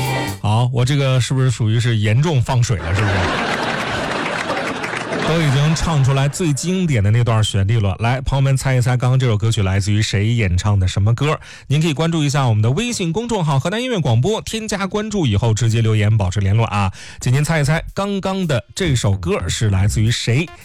好，我这个是不是属于是严重放水了？是不是？都已经唱出来最经典的那段旋律了。来，朋友们猜一猜，刚刚这首歌曲来自于谁演唱的什么歌？您可以关注一下我们的微信公众号河南音乐广播，添加关注以后直接留言保持联络啊。请您猜一猜，刚刚的这首歌是来自于谁？